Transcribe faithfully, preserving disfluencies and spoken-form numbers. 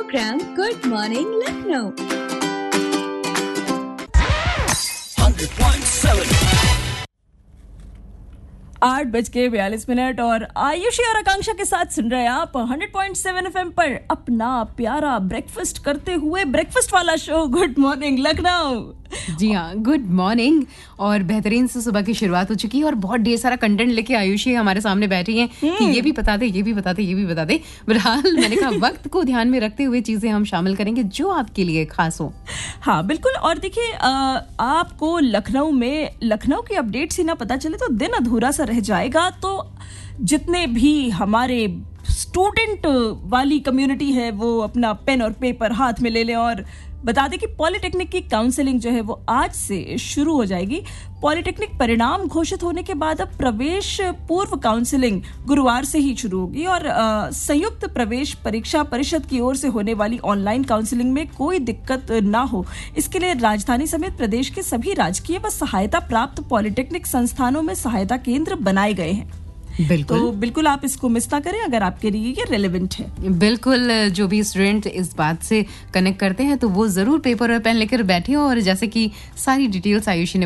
Programme good morning Lucknow आठ बज के बयालीस मिनट और आयुषी और आकांक्षा के साथ सुन रहे हैं आप हंड्रेड पॉइंट सेवन एफएम पर अपना प्यारा ब्रेकफास्ट करते हुए ब्रेकफास्ट वाला शो गुड मॉर्निंग लखनऊ। जी हाँ, गुड मॉर्निंग। और बेहतरीन से सुबह की शुरुआत हो चुकी है और बहुत ढेर सारा कंटेंट लेके आयुषी हमारे सामने बैठी हैं कि ये भी बता दे ये भी बता दे ये भी बता दे। बहरहाल मैंने कहा वक्त को ध्यान में रखते हुए चीजें हम शामिल करेंगे जो आपके लिए खास हो। हाँ बिल्कुल। और देखिए आपको लखनऊ में लखनऊ की अपडेट्स ही ना पता चले तो दिन अधूरा सा रह जाएगा। तो जितने भी हमारे स्टूडेंट वाली कम्युनिटी है वो अपना पेन और पेपर हाथ में ले लें और बता दें कि पॉलिटेक्निक की काउंसलिंग जो है वो आज से शुरू हो जाएगी। पॉलिटेक्निक परिणाम घोषित होने के बाद अब प्रवेश पूर्व काउंसलिंग गुरुवार से ही शुरू होगी और आ, संयुक्त प्रवेश परीक्षा परिषद की ओर से होने वाली ऑनलाइन काउंसलिंग में कोई दिक्कत ना हो इसके लिए राजधानी समेत प्रदेश के सभी राजकीय व सहायता प्राप्त पॉलिटेक्निक संस्थानों में सहायता केंद्र बनाए गए हैं। बिल्कुल तो बिल्कुल आप इसको मिस ना करें अगर आपके लिए ये रेलेवेंट है। बिल्कुल, जो भी स्टूडेंट इस बात से कनेक्ट करते हैं तो वो जरूर पेपर और पेन लेकर बैठे हो और जैसे कि सारी डिटेल्स आयुषी ने